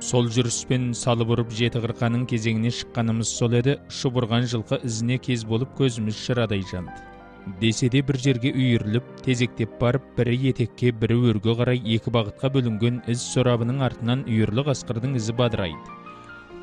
Сол жүріспен салып ұрып жеті қырқаның кезеңіне шыққанымыз сол еді, шұбырған жылқы ізіне кез болып көзіміз шырадай жанды. Десе де бір жерге үйіріліп, тезектеп барып, бірі етекке, бірі өрге қарай екі бағытқа бөлінген із сорабының артынан үйірлі қасқырдың ізі бадырайды.